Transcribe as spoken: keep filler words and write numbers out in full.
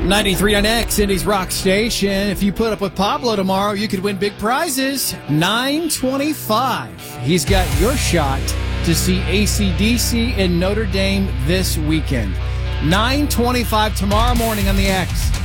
ninety-three on X, Indy's Rock Station. If you put up with Pablo tomorrow, you could win big prizes. nine twenty-five. He's got your shot to see A C D C in Notre Dame this weekend. nine twenty-five tomorrow morning on the X.